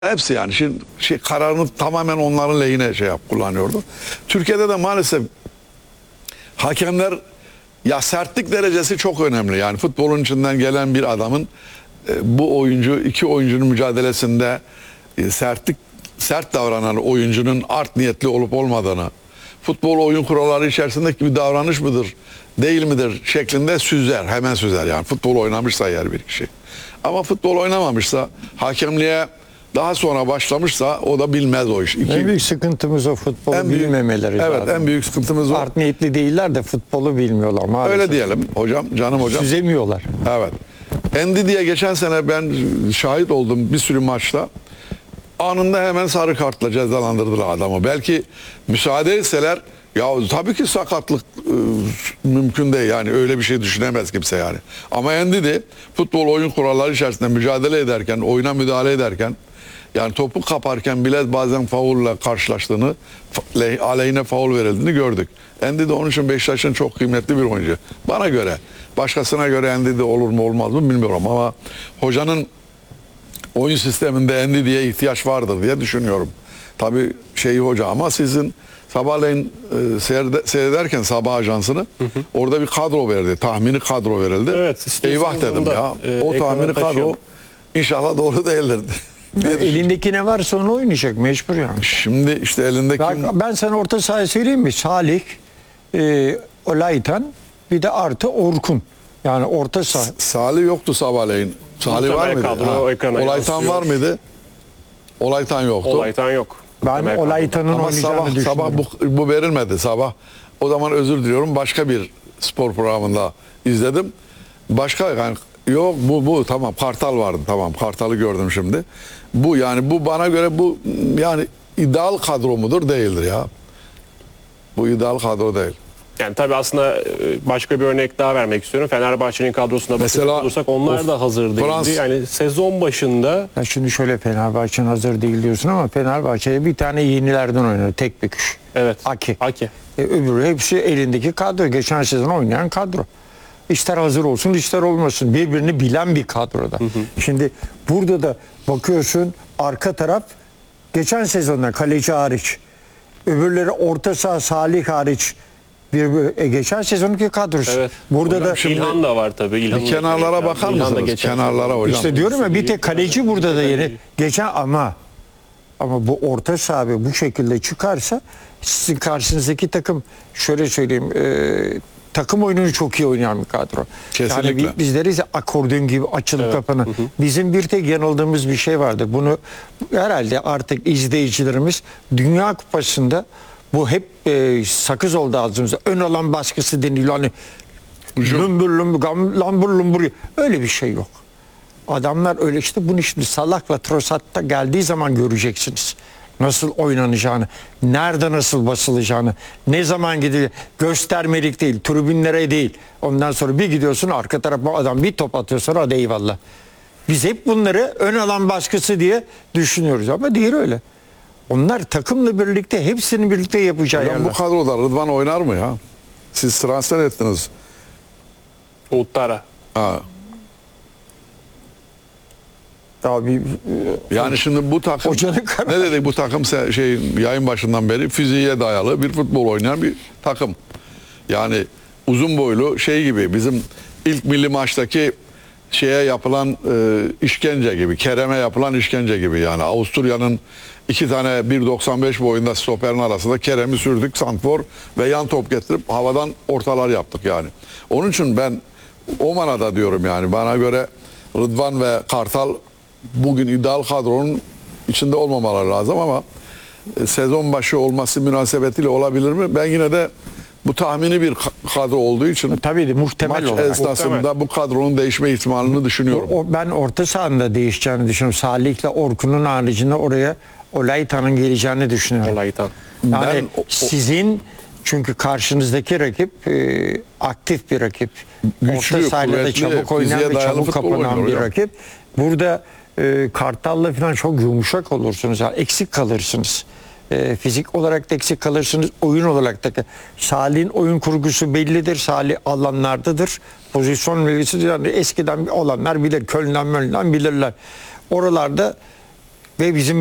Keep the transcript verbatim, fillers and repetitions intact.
Hepsi yani şimdi şey kararını tamamen onların lehine şey yap kullanıyordu. Türkiye'de de maalesef hakemler ya sertlik derecesi çok önemli. Yani futbolun içinden gelen bir adamın e, bu oyuncu iki oyuncunun mücadelesinde e, sertlik sert davranan oyuncunun art niyetli olup olmadığını, futbol oyun kuralları içerisindeki bir davranış mıdır, değil midir şeklinde süzer, hemen süzer yani futbol oynamışsa eğer bir kişi. Ama futbol oynamamışsa, hakemliğe daha sonra başlamışsa o da bilmez o iş. İki, en büyük sıkıntımız o futbolu en büyük, bilmemeleri. Evet zaten. en büyük sıkıntımız o. Art niyetli değiller de futbolu bilmiyorlar maalesef. Öyle diyelim hocam, canım hocam. Süzemiyorlar. Evet. Endi diye geçen sene ben şahit oldum bir sürü maçta. Anında hemen sarı kartla cezalandırdılar adamı. Belki müsaade etseler ya tabii ki sakatlık e, mümkün değil yani öyle bir şey düşünemez kimse yani. Ama Endi de futbol oyun kuralları içerisinde mücadele ederken, oyuna müdahale ederken yani topu kaparken bile bazen faulle karşılaştığını, aleyhine faul verildiğini gördük. Endi de onun için Beşiktaş'ın çok kıymetli bir oyuncu. Bana göre, başkasına göre Endi de olur mu olmaz mı bilmiyorum ama hocanın oyun sisteminde Endi diye ihtiyaç vardır diye düşünüyorum. Tabii şeyi hoca ama sizin sabahleyin e, seyrede, seyrederken sabah ajansını hı hı. orada bir kadro verdi. Tahmini kadro verildi. Evet, eyvah dedim da, ya. E, o tahmini kadro inşallah doğru değildir. Elindeki ne varsa onu oynayacak mecbur yani. Şimdi işte elindeki... Ben, ben sana orta sahaya söyleyeyim mi? Salih, e, Olaytan bir de artı Orkun. Yani orta saha. Salih yoktu sabahleyin. Salih var mıydı? Olaytan var mıydı? Olaytan yoktu. Olaytan yok. Ben Olaytan'ın oynayacağını sabah, düşünüyorum. sabah bu, bu verilmedi sabah. O zaman özür diliyorum. Başka bir spor programında izledim. Başka yani yok bu bu tamam Kartal vardı tamam Kartal'ı gördüm şimdi. Bu yani bu bana göre bu yani ideal kadro mudur değildir ya. Bu ideal kadro değil. Yani tabii aslında başka bir örnek daha vermek istiyorum. Fenerbahçe'nin kadrosuna bakacak olursak onlar of, da hazır değildi. Frans... Yani sezon başında... Ya şimdi şöyle Fenerbahçe'nin hazır değil diyorsun ama Fenerbahçe'de bir tane yenilerden oynuyor. Tek bir kişi. Evet. Aki. Aki. E, öbürü hepsi elindeki kadro. Geçen sezon oynayan kadro. İster hazır olsun ister olmasın. Birbirini bilen bir kadroda. Hı hı. Şimdi burada da bakıyorsun arka taraf geçen sezonda kaleci hariç. Öbürleri orta saha Salih hariç. Bir, e, geçen sezonki kadrosu. Evet. Burada hocam, da şimdi İlhan da var tabii. İlhan kenarlara bakar mısınız? Kenarlara hocam. İşte diyorum ya bir tek kaleci burada da yeni. Geçen ama ama bu orta saha bu şekilde çıkarsa sizin karşınızdaki takım şöyle söyleyeyim e, takım oyununu çok iyi oynayan bir kadro. Kesinlikle. Yani bizleri ise akordeon gibi açılıp evet. kapanı. Hı hı. Bizim bir tek yanıldığımız bir şey vardır. Bunu herhalde artık izleyicilerimiz Dünya Kupası'nda bu hep e, sakız oldu ağzımızda. Ön alan baskısı deniliyor. Hani lumbur lumbur, lambur lumbur. Öyle bir şey yok. Adamlar öyle işte bunu şimdi Salah'la Trossard'da geldiği zaman göreceksiniz. Nasıl oynanacağını, nerede nasıl basılacağını, ne zaman gidiyor. Göstermelik değil, tribünlere değil. Ondan sonra bir gidiyorsun arka tarafa adam bir top atıyor sonra hadi eyvallah. Biz hep bunları ön alan baskısı diye düşünüyoruz ama değil öyle. Onlar takımla birlikte hepsini birlikte yapacağı yerler. Bu kadroda Rıdvan oynar mı ya? Siz transfer ettiniz. Uğutlara. Ha. Abi, yani şimdi bu takım ne dedik bu takım şey yayın başından beri fiziğe dayalı bir futbol oynayan bir takım. Yani uzun boylu şey gibi bizim ilk milli maçtaki şeye yapılan e, işkence gibi, Kerem'e yapılan işkence gibi yani Avusturya'nın iki tane bir doksan beş boyunda stoperin arasında Kerem'i sürdük, santfor ve yan top getirip havadan ortalar yaptık yani. Onun için ben o manada diyorum yani bana göre Rıdvan ve Kartal bugün ideal kadronun içinde olmamaları lazım ama e, sezon başı olması münasebetiyle olabilir mi? Ben yine de bu tahmini bir kadro olduğu için tabii de muhtemel maç olarak. esnasında Muhtemel. bu kadronun değişme ihtimalini düşünüyorum. O, o, ben orta sahanda değişeceğini düşünüyorum. Salih'le Orkun'un haricinde oraya Olaytan'ın geleceğini düşünüyorum. Olaytan. Yani ben, o, sizin çünkü karşınızdaki rakip e, aktif bir rakip. Güçlü, orta sahada da çabuk oynayan ve çabuk kapanan bir rakip. Burada e, Kartal'la falan çok yumuşak olursunuz. Yani eksik kalırsınız. E, fizik olarak da eksik kalırsınız. Oyun olarak da. Salih'in oyun kurgusu bellidir. Salih alanlardadır. Pozisyon bilgisi yani eskiden olanlar bilir. Köln'den Möln'den bilirler. Oralarda ve bizim